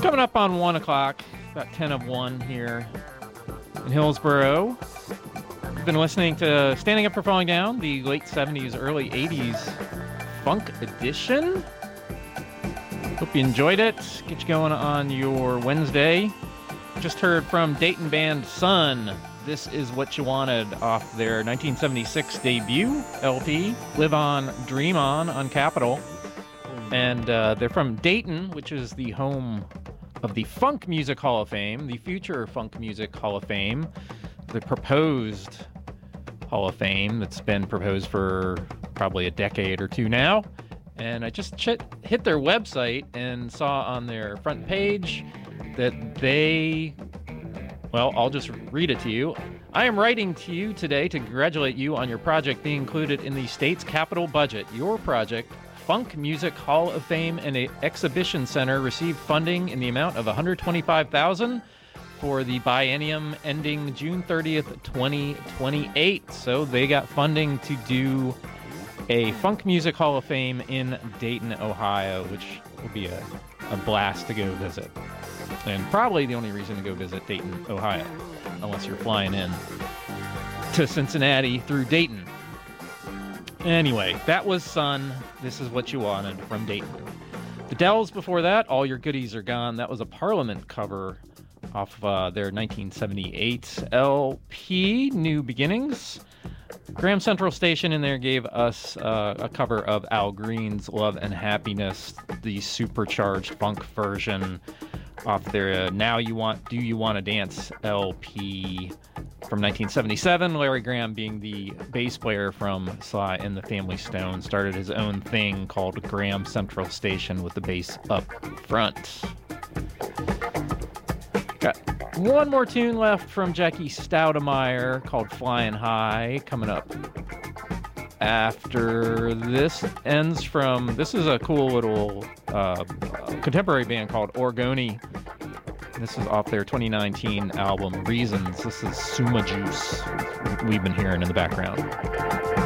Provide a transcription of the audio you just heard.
Coming up on 1 o'clock, about 10 of 1 here in Hillsboro. We've been listening to Standing Up for Falling Down, the late 70s, early 80s funk edition. Hope you enjoyed it. Get you going on your Wednesday. Just heard from Dayton band Sun. This Is What You Wanted off their 1976 debut LP, Live On, Dream On Capitol. And they're from Dayton, which is the home of the Funk Music Hall of Fame, the future Funk Music Hall of Fame, the proposed Hall of Fame that's been proposed for probably a decade or two now. And I just hit their website and saw on their front page that they... Well, I'll just read it to you. I am writing to you today to congratulate you on your project being included in the state's capital budget. Your project, Funk Music Hall of Fame and Exhibition Center, received funding in the amount of $125,000 for the biennium ending June 30th, 2028. So they got funding to do a Funk Music Hall of Fame in Dayton, Ohio, which will be a blast to go visit. And probably the only reason to go visit Dayton, Ohio, unless you're flying in to Cincinnati through Dayton. Anyway, that was Sun. This Is What You Wanted from Dayton. The Dells before that, All Your Goodies Are Gone. That was a Parliament cover off their 1978 LP, New Beginnings. Graham Central Station in there gave us a cover of Al Green's Love and Happiness, the supercharged funk version off their Now You Want, Do You Want to Dance LP from 1977. Larry Graham, being the bass player from Sly and the Family Stone, started his own thing called Graham Central Station with the bass up front. Got one more tune left from Jackie Stoudemire called Flying High coming up after this. This is a cool little contemporary band called Orgoni. This is off their 2019 album Reasons. This is Suma Juice we've been hearing in the background.